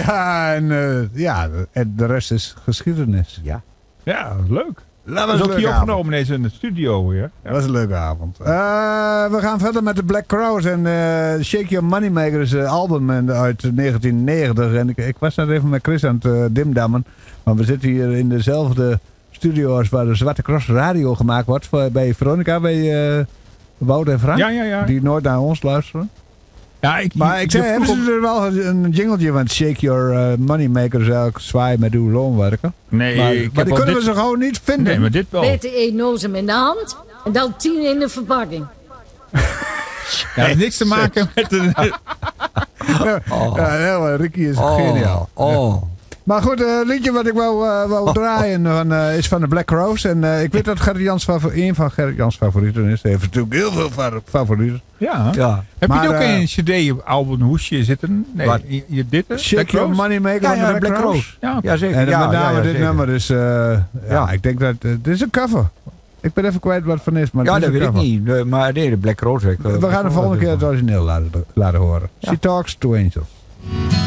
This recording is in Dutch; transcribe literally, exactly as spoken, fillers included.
Ja, en, uh, ja, en de rest is geschiedenis. Ja. Ja, leuk. Dat was ook hier opgenomen ineens in de studio. Ja. Ja. Dat was een leuke avond. Uh, we gaan verder met de Black Crowes en uh, Shake Your Moneymaker is een album uit negentien negentig. En ik, ik was net even met Chris aan het uh, dimdammen. Maar we zitten hier in dezelfde studio als waar de Zwarte Cross Radio gemaakt wordt. Voor, bij Veronica, bij uh, Wout en Frank. Ja, ja, ja. Die nooit naar ons luisteren. Ja, ik, maar ik zei, hebben ze er wel een jingletje van Shake Your uh, Moneymaker, zou ik zwaai met uw loonwerker? Nee, maar, ik maar die kunnen dit... we ze gewoon niet vinden. Nee, maar dit wel. Beter één nozem in de hand en dan tien in de verpakking. Ja, heeft niks te maken met de... oh. Ja, heel, Ricky is oh. geniaal. Oh. Ja. Maar goed, het uh, liedje wat ik wou, uh, wou draaien van, uh, is van de Black Crowes. En uh, ik weet dat Gerrit Jans een van Gerrit Jans favorieten is. Hij heeft natuurlijk heel veel favorieten. Ja. ja. Heb maar, je ook uh, een cd-album hoesje zitten? Nee, wat? je, je dit is? Shake Your Moneymaker ja, van ja, de Black, Black Crowes. Crowes. Ja, ja, zeker. En ja, met name ja, ja, dit zeker. nummer is... Uh, ja, ja, ik denk dat... Uh, dit is een cover. Ik ben even kwijt wat het van is, maar ja, het is dat een weet cover. ik niet. De, maar nee, de Black Crowes. We gaan de volgende keer het origineel laten, laten horen. Ja. She Talks to Angels.